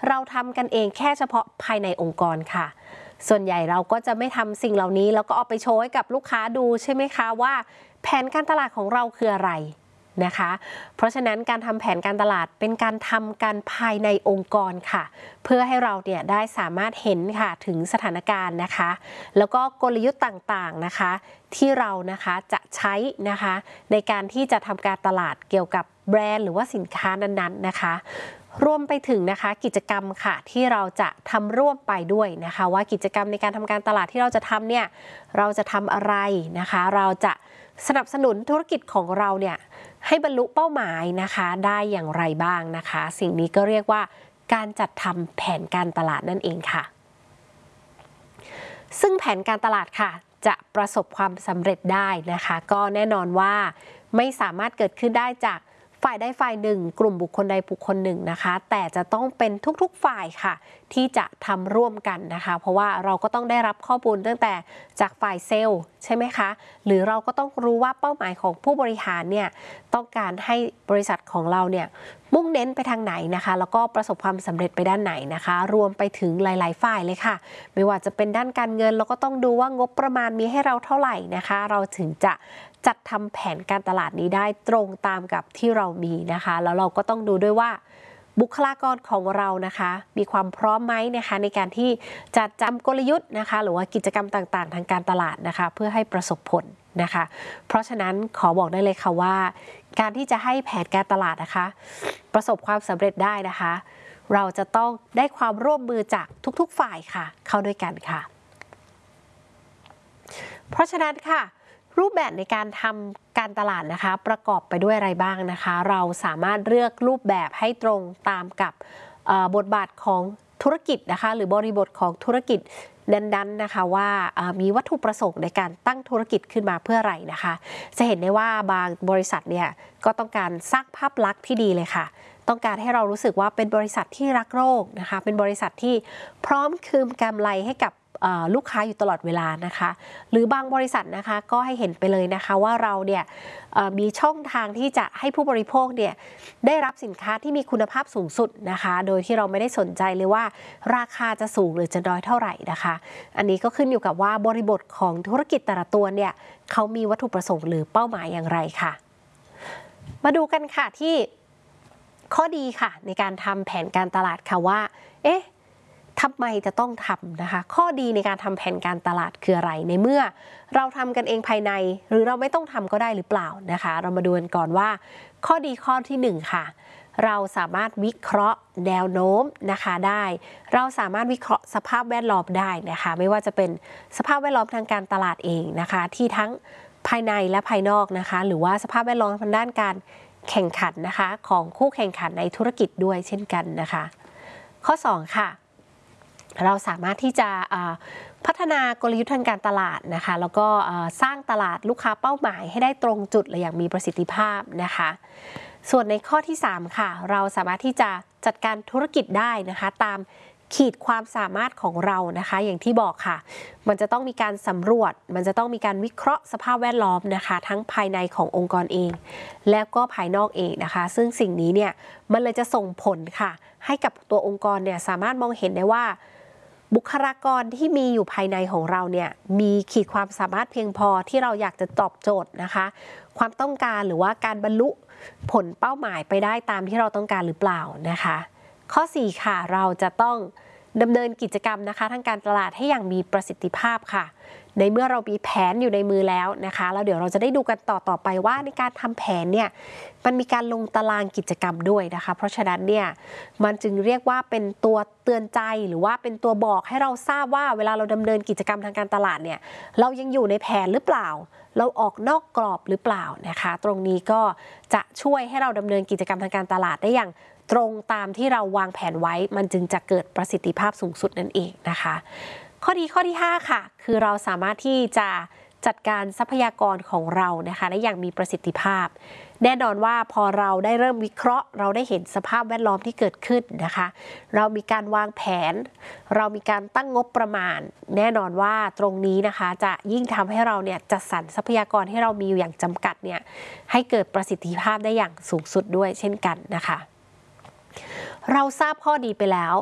เราทำกันเองแค่เฉพาะภายในองค์กรค่ะส่วนใหญ่เราก็จะไม่ทำสิ่งเหล่านี้แล้วก็เอาไปโชว์ให้กับลูกค้าดูใช่ไหมคะว่าแผนการตลาดของเราคืออะไรนะคะเพราะฉะนั้นการทำแผนการตลาดเป็นการทำกันภายในองค์กรค่ะเพื่อให้เราเนี่ยได้สามารถเห็นค่ะถึงสถานการณ์นะคะแล้วก็กลยุทธ์ต่างๆนะคะที่เรานะคะจะใช้นะคะในการที่จะทำการตลาดเกี่ยวกับแบรนด์หรือว่าสินค้านั้นๆนะคะรวมไปถึงนะคะกิจกรรมค่ะที่เราจะทำร่วมไปด้วยนะคะว่ากิจกรรมในการทำการตลาดที่เราจะทำเนี่ยเราจะทำอะไรนะคะเราจะสนับสนุนธุรกิจของเราเนี่ยให้บรรลุเป้าหมายนะคะได้อย่างไรบ้างนะคะสิ่งนี้ก็เรียกว่าการจัดทำแผนการตลาดนั่นเองค่ะซึ่งแผนการตลาดค่ะจะประสบความสำเร็จได้นะคะก็แน่นอนว่าไม่สามารถเกิดขึ้นได้จากฝ่ายใดฝ่ายหนึ่งกลุ่มบุคคลใดบุคคลหนึ่งนะคะแต่จะต้องเป็นทุกๆฝ่ายค่ะที่จะทำร่วมกันนะคะเพราะว่าเราก็ต้องได้รับข้อมูลตั้งแต่จากฝ่ายเซลล์ใช่ไหมคะหรือเราก็ต้องรู้ว่าเป้าหมายของผู้บริหารเนี่ยต้องการให้บริษัทของเราเนี่ยมุ่งเน้นไปทางไหนนะคะแล้วก็ประสบความสำเร็จไปด้านไหนนะคะรวมไปถึงหลายๆฝ่ายเลยค่ะไม่ว่าจะเป็นด้านการเงินเราก็ต้องดูว่างบประมาณมีให้เราเท่าไหร่นะคะเราถึงจะจัดทำแผนการตลาดนี้ได้ตรงตามกับที่เรามีนะคะแล้วเราก็ต้องดูด้วยว่าบุคลากรของเรานะคะมีความพร้อมไหมนะคะในการที่จะจำกลยุทธ์นะคะหรือว่ากิจกรรมต่างๆทางการตลาดนะคะเพื่อให้ประสบผลนะคะเพราะฉะนั้นขอบอกได้เลยค่ะว่าการที่จะให้แผนการตลาดนะคะประสบความสำเร็จได้นะคะเราจะต้องได้ความร่วมมือจากทุกๆฝ่ายค่ะเข้าด้วยกันค่ะเพราะฉะนั้นค่ะรูปแบบในการทำการตลาดนะคะประกอบไปด้วยอะไรบ้างนะคะเราสามารถเลือกรูปแบบให้ตรงตามกับบทบาทของธุรกิจนะคะหรือบริบทของธุรกิจนั้นๆนะคะว่ามีวัตถุประสงค์ในการตั้งธุรกิจขึ้นมาเพื่ออะไรนะคะจะเห็นได้ว่าบางบริษัทเนี่ยก็ต้องการสร้างภาพลักษณ์ที่ดีเลยค่ะต้องการให้เรารู้สึกว่าเป็นบริษัทที่รักโลกนะคะเป็นบริษัทที่พร้อมคืนกำไรให้กับลูกค้าอยู่ตลอดเวลานะคะหรือบางบริษัทนะคะก็ให้เห็นไปเลยนะคะว่าเราเนี่ยมีช่องทางที่จะให้ผู้บริโภคเนี่ยได้รับสินค้าที่มีคุณภาพสูงสุดนะคะโดยที่เราไม่ได้สนใจเลยว่าราคาจะสูงหรือจะน้อยเท่าไหร่นะคะอันนี้ก็ขึ้นอยู่กับว่าบริบทของธุรกิจแต่ละตัวเนี่ยเขามีวัตถุประสงค์หรือเป้าหมายอย่างไรค่ะมาดูกันค่ะที่ข้อดีค่ะในการทำแผนการตลาดค่ะว่าทำไมจะต้องทำนะคะข้อดีในการทำแผนการตลาดคืออะไรในเมื่อเราทำกันเองภายในหรือเราไม่ต้องทำก็ได้หรือเปล่านะคะเรามาดูกันก่อนว่าข้อดีข้อที่1ค่ะเราสามารถวิเคราะห์แนวโน้มนะคะได้เราสามารถวิเคราะห์สภาพแวดล้อมได้นะคะไม่ว่าจะเป็นสภาพแวดล้อมทางการตลาดเองนะคะที่ทั้งภายในและภายนอกนะคะหรือว่าสภาพแวดล้อมทางด้านการแข่งขันนะคะของคู่แข่งขันในธุรกิจด้วยเช่นกันนะคะข้อ2ค่ะเราสามารถที่จะพัฒนากลยุทธ์ทางการตลาดนะคะแล้วก็สร้างตลาดลูกค้าเป้าหมายให้ได้ตรงจุดและอย่างมีประสิทธิภาพนะคะส่วนในข้อที่3ค่ะเราสามารถที่จะจัดการธุรกิจได้นะคะตามขีดความสามารถของเรานะคะอย่างที่บอกค่ะมันจะต้องมีการสำรวจมันจะต้องมีการวิเคราะห์สภาพแวดล้อมนะคะทั้งภายในขององค์กรเองแล้วก็ภายนอกเองนะคะซึ่งสิ่งนี้เนี่ยมันเลยจะส่งผลค่ะให้กับตัวองค์กรเนี่ยสามารถมองเห็นได้ว่าบุคลากรที่มีอยู่ภายในของเราเนี่ยมีขีดความสามารถเพียงพอที่เราอยากจะตอบโจทย์นะคะความต้องการหรือว่าการบรรลุผลเป้าหมายไปได้ตามที่เราต้องการหรือเปล่านะคะข้อ4ค่ะเราจะต้องดำเนินกิจกรรมนะคะทางการตลาดให้อย่างมีประสิทธิภาพค่ะในเมื่อเรามีแผนอยู่ในมือแล้วนะคะแล้วเดี๋ยวเราจะได้ดูกันต่อไปว่าในการทำแผนเนี่ยมันมีการลงตารางกิจกรรมด้วยนะคะเพราะฉะนั้นเนี่ยมันจึงเรียกว่าเป็นตัวเตือนใจหรือว่าเป็นตัวบอกให้เราทราบว่าเวลาเราดำเนินกิจกรรมทางการตลาดเนี่ยเรายังอยู่ในแผนหรือเปล่าเราออกนอกกรอบหรือเปล่านะคะตรงนี้ก็จะช่วยให้เราดำเนินกิจกรรมทางการตลาดได้อย่างตรงตามที่เราวางแผนไว้มันจึงจะเกิดประสิทธิภาพสูงสุดนั่นเองนะคะข้อดีข้อที่5ค่ะคือเราสามารถที่จะจัดการทรัพยากรของเรานะคะได้อย่างมีประสิทธิภาพแน่นอนว่าพอเราได้เริ่มวิเคราะห์เราได้เห็นสภาพแวดล้อมที่เกิดขึ้นนะคะเรามีการวางแผนเรามีการตั้งงบประมาณแน่นอนว่าตรงนี้นะคะจะยิ่งทำให้เราเนี่ยจัดสรรทรัพยากรให้เรามีอยู่อย่างจำกัดเนี่ยให้เกิดประสิทธิภาพได้อย่างสูงสุดด้วยเช่นกันนะคะเราทราบข้อดีไปแล้ว